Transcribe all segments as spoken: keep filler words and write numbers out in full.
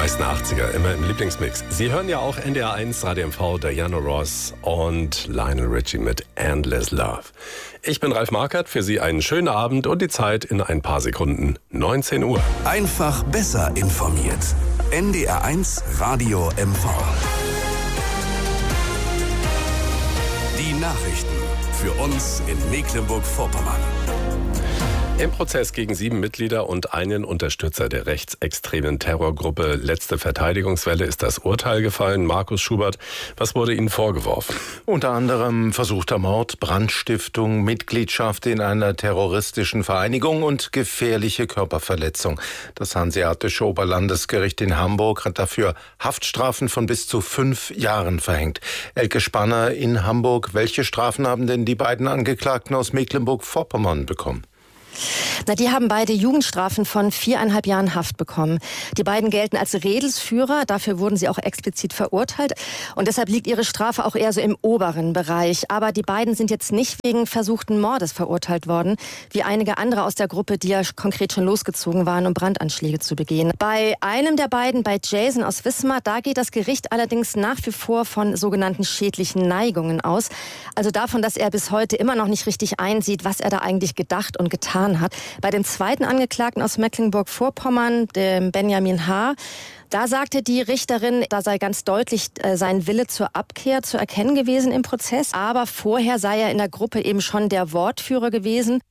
meisten achtziger, immer im Lieblingsmix. Sie hören ja auch N D R eins, Radio M V, Diana Ross und Lionel Richie mit Endless Love. Ich bin Ralf Markert, für Sie einen schönen Abend und die Zeit in ein paar Sekunden, neunzehn Uhr. Einfach besser informiert. N D R eins, Radio M V. Die Nachrichten für uns in Mecklenburg-Vorpommern. Im Prozess gegen sieben Mitglieder und einen Unterstützer der rechtsextremen Terrorgruppe Letzte Verteidigungswelle ist das Urteil gefallen. Markus Schubert, was wurde Ihnen vorgeworfen? Unter anderem versuchter Mord, Brandstiftung, Mitgliedschaft in einer terroristischen Vereinigung und gefährliche Körperverletzung. Das Hanseatische Oberlandesgericht in Hamburg hat dafür Haftstrafen von bis zu fünf Jahren verhängt. Elke Spanner in Hamburg, welche Strafen haben denn die beiden Angeklagten aus Mecklenburg-Vorpommern bekommen? Na, die haben beide Jugendstrafen von viereinhalb Jahren Haft bekommen. Die beiden gelten als Redelsführer, dafür wurden sie auch explizit verurteilt. Und deshalb liegt ihre Strafe auch eher so im oberen Bereich. Aber die beiden sind jetzt nicht wegen versuchten Mordes verurteilt worden, wie einige andere aus der Gruppe, die ja konkret schon losgezogen waren, um Brandanschläge zu begehen. Bei einem der beiden, bei Jason aus Wismar, da geht das Gericht allerdings nach wie vor von sogenannten schädlichen Neigungen aus. Also davon, dass er bis heute immer noch nicht richtig einsieht, was er da eigentlich gedacht und getan hat. Bei dem zweiten Angeklagten aus Mecklenburg-Vorpommern, dem Benjamin H., da sagte die Richterin, da sei ganz deutlich äh, sein Wille zur Abkehr zu erkennen gewesen im Prozess. Aber vorher sei er in der Gruppe eben schon der Wortführer gewesen.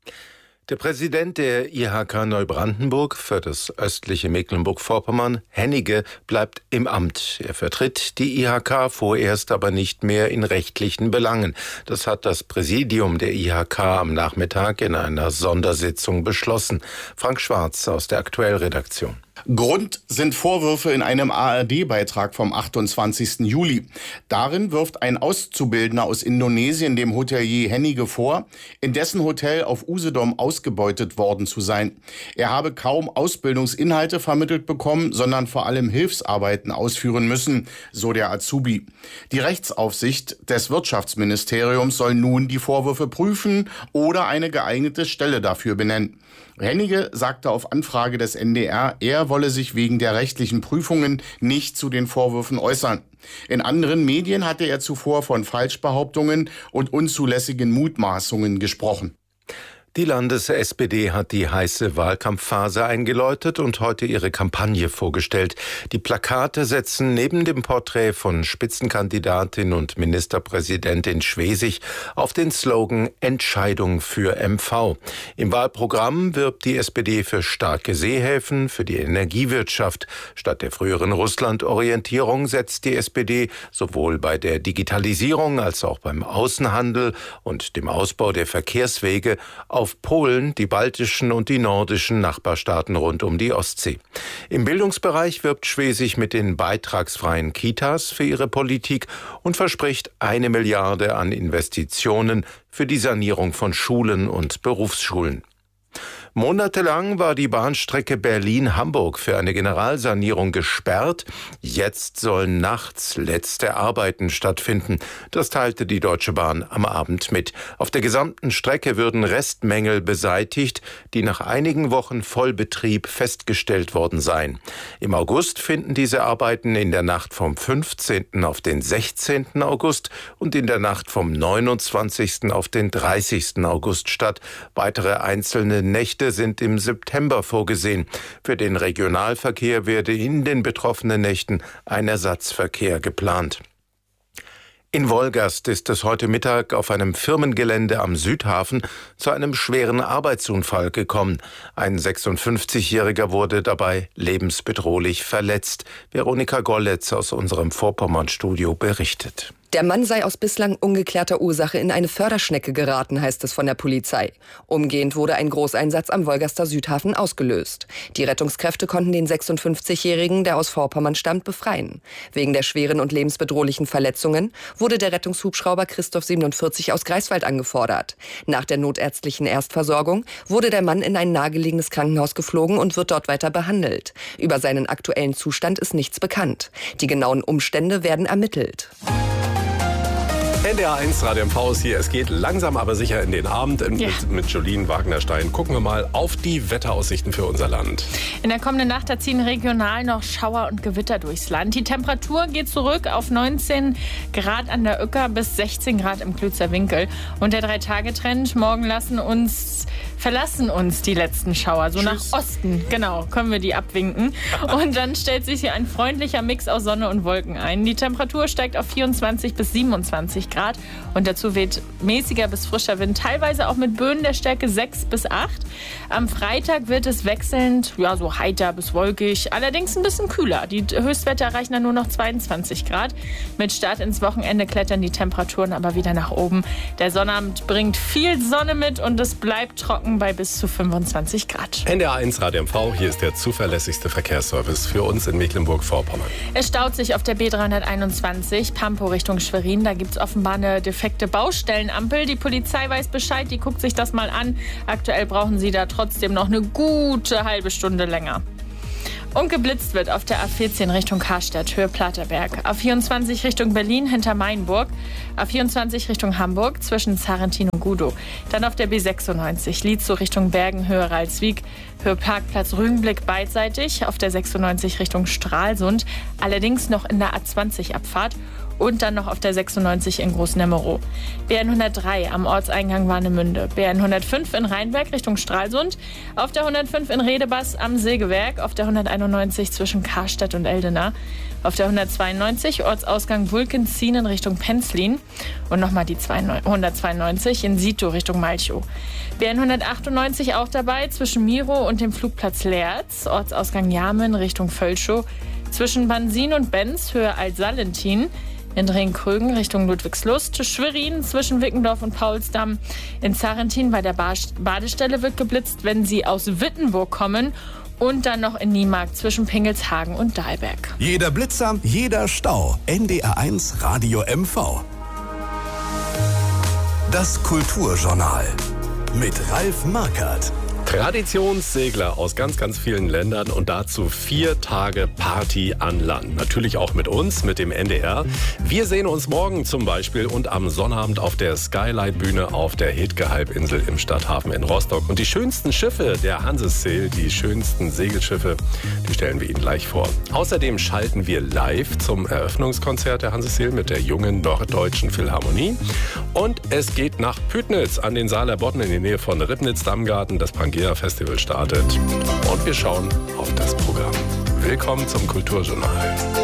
Der Präsident der I H K Neubrandenburg für das östliche Mecklenburg-Vorpommern, Hennige, bleibt im Amt. Er vertritt die I H K vorerst aber nicht mehr in rechtlichen Belangen. Das hat das Präsidium der I H K am Nachmittag in einer Sondersitzung beschlossen. Frank Schwarz aus der Aktuellredaktion. Grund sind Vorwürfe in einem A R D-Beitrag vom achtundzwanzigsten Juli. Darin wirft ein Auszubildender aus Indonesien dem Hotelier Hennige vor, in dessen Hotel auf Usedom ausgebeutet worden zu sein. Er habe kaum Ausbildungsinhalte vermittelt bekommen, sondern vor allem Hilfsarbeiten ausführen müssen, so der Azubi. Die Rechtsaufsicht des Wirtschaftsministeriums soll nun die Vorwürfe prüfen oder eine geeignete Stelle dafür benennen. Hennige sagte auf Anfrage des N D R, er wolle sich wegen der rechtlichen Prüfungen nicht zu den Vorwürfen äußern. In anderen Medien hatte er zuvor von Falschbehauptungen und unzulässigen Mutmaßungen gesprochen. Die Landes-S P D hat die heiße Wahlkampfphase eingeläutet und heute ihre Kampagne vorgestellt. Die Plakate setzen neben dem Porträt von Spitzenkandidatin und Ministerpräsidentin Schwesig auf den Slogan Entscheidung für M V. Im Wahlprogramm wirbt die S P D für starke Seehäfen, für die Energiewirtschaft. Statt der früheren Russland-Orientierung setzt die S P D sowohl bei der Digitalisierung als auch beim Außenhandel und dem Ausbau der Verkehrswege auf auf Polen, die baltischen und die nordischen Nachbarstaaten rund um die Ostsee. Im Bildungsbereich wirbt Schwesig mit den beitragsfreien Kitas für ihre Politik und verspricht eine Milliarde an Investitionen für die Sanierung von Schulen und Berufsschulen. Monatelang war die Bahnstrecke Berlin-Hamburg für eine Generalsanierung gesperrt. Jetzt sollen nachts letzte Arbeiten stattfinden. Das teilte die Deutsche Bahn am Abend mit. Auf der gesamten Strecke würden Restmängel beseitigt, die nach einigen Wochen Vollbetrieb festgestellt worden seien. Im August finden diese Arbeiten in der Nacht vom fünfzehnten auf den sechzehnten August und in der Nacht vom neunundzwanzigsten auf den dreißigsten August statt. Weitere einzelne Nächte sind im September vorgesehen. Für den Regionalverkehr werde in den betroffenen Nächten ein Ersatzverkehr geplant. In Wolgast ist es heute Mittag auf einem Firmengelände am Südhafen zu einem schweren Arbeitsunfall gekommen. Ein sechsundfünfzigjähriger wurde dabei lebensbedrohlich verletzt. Veronika Golletz aus unserem Vorpommern-Studio berichtet. Der Mann sei aus bislang ungeklärter Ursache in eine Förderschnecke geraten, heißt es von der Polizei. Umgehend wurde ein Großeinsatz am Wolgaster Südhafen ausgelöst. Die Rettungskräfte konnten den sechsundfünfzigjährigen, der aus Vorpommern stammt, befreien. Wegen der schweren und lebensbedrohlichen Verletzungen wurde der Rettungshubschrauber Christoph siebenundvierzig aus Greifswald angefordert. Nach der notärztlichen Erstversorgung wurde der Mann in ein nahegelegenes Krankenhaus geflogen und wird dort weiter behandelt. Über seinen aktuellen Zustand ist nichts bekannt. Die genauen Umstände werden ermittelt. N D R eins Radio M V ist hier. Es geht langsam aber sicher in den Abend. Ja. Mit, mit Jolien Wagnerstein gucken wir mal auf die Wetteraussichten für unser Land. In der kommenden Nacht da ziehen regional noch Schauer und Gewitter durchs Land. Die Temperatur geht zurück auf neunzehn Grad an der Uecker bis sechzehn Grad im Klützer Winkel. Und der Drei-Tage-Trend, morgen lassen uns, verlassen uns die letzten Schauer. So Tschüss. Nach Osten, genau, können wir die abwinken. Und dann stellt sich hier ein freundlicher Mix aus Sonne und Wolken ein. Die Temperatur steigt auf vierundzwanzig bis siebenundzwanzig Grad und dazu weht mäßiger bis frischer Wind, teilweise auch mit Böen der Stärke sechs bis acht. Am Freitag wird es wechselnd, ja so heiter bis wolkig, allerdings ein bisschen kühler. Die Höchstwerte erreichen dann nur noch zweiundzwanzig Grad. Mit Start ins Wochenende klettern die Temperaturen aber wieder nach oben. Der Sonnabend bringt viel Sonne mit und es bleibt trocken bei bis zu fünfundzwanzig Grad. N D R eins Radio M V, hier ist der zuverlässigste Verkehrsservice für uns in Mecklenburg-Vorpommern. Es staut sich auf der B dreihunderteinundzwanzig, Pampo Richtung Schwerin. Da gibt es offenbar eine defekte Baustellenampel. Die Polizei weiß Bescheid, die guckt sich das mal an. Aktuell brauchen sie da trotzdem noch eine gute halbe Stunde länger. Und geblitzt wird auf der A vierzehn Richtung Karstadt, Höhe Platerberg. A vierundzwanzig Richtung Berlin hinter Mainburg. A vierundzwanzig Richtung Hamburg zwischen Zarentin und Gudow. Dann auf der B sechsundneunzig Lietzow Richtung Bergen, Höhe Ralswiek. Höhe Parkplatz Rügenblick beidseitig. Auf der sechsundneunzig Richtung Stralsund. Allerdings noch in der A zwanzig Abfahrt. Und dann noch auf der sechsundneunzig in Großnemmerow. B hundertdrei am Ortseingang Warnemünde. B hundertfünf in Rheinberg Richtung Stralsund. Auf der hundertfünf in Redebass am Sägewerk. Auf der hunderteinundneunzig zwischen Karstadt und Eldena. Auf der hundertzweiundneunzig Ortsausgang Wulkenzien Richtung Penzlin. Und nochmal die hundertzweiundneunzig in Sito Richtung Malchow. B hundertachtundneunzig auch dabei zwischen Miro und dem Flugplatz Leerz. Ortsausgang Jamen Richtung Völschow. Zwischen Bansin und Benz Höhe Altsalentin. In Drenkrögen Richtung Ludwigslust, Schwerin zwischen Wickendorf und Paulsdamm. In Zarentin bei der Badestelle wird geblitzt, wenn Sie aus Wittenburg kommen. Und dann noch in Niemark zwischen Pingelshagen und Dahlberg. Jeder Blitzer, jeder Stau. N D R eins Radio M V. Das Kulturjournal mit Ralf Markert. Traditionssegler aus ganz, ganz vielen Ländern und dazu vier Tage Party an Land. Natürlich auch mit uns, mit dem N D R. Wir sehen uns morgen zum Beispiel und am Sonnabend auf der Skylight-Bühne auf der Hetke-Halbinsel im Stadthafen in Rostock. Und die schönsten Schiffe der Hanseseel, die schönsten Segelschiffe, die stellen wir Ihnen gleich vor. Außerdem schalten wir live zum Eröffnungskonzert der Hanseseel mit der jungen Norddeutschen Philharmonie. Und es geht nach Pütnitz an den Saaler Bodden in der Nähe von Ribnitz-Dammgarten. Das Pangea Festival startet und wir schauen auf das Programm. Willkommen zum Kulturjournal.